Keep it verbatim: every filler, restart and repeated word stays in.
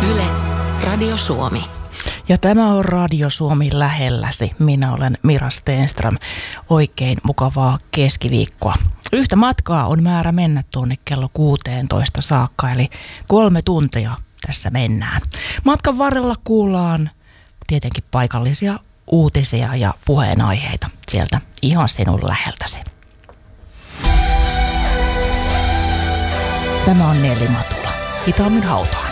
Yle, Radio Suomi. Ja tämä on Radio Suomi lähelläsi. Minä olen Mira Stenström. Oikein mukavaa keskiviikkoa. Yhtä matkaa on määrä mennä tuonne kello kuusitoista saakka, eli kolme tuntia tässä mennään. Matkan varrella kuullaan tietenkin paikallisia uutisia ja puheenaiheita sieltä ihan sinun läheltäsi. Tämä on Nelli Matula. Hitaammin hautaan.